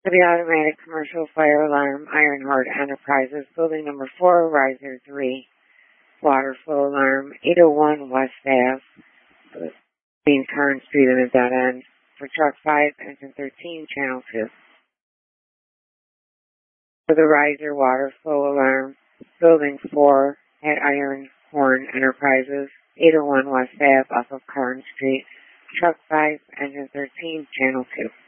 For the automatic commercial fire alarm, Ironheart Enterprises, building number 4, riser 3, water flow alarm, 801 West Ave, between Current Street and a dead end. For truck 5, engine 13, channel 2. For the riser water flow alarm, building 4 at Ironhorn Enterprises, 801 West Ave, off of Current Street, truck 5, engine 13, channel 2.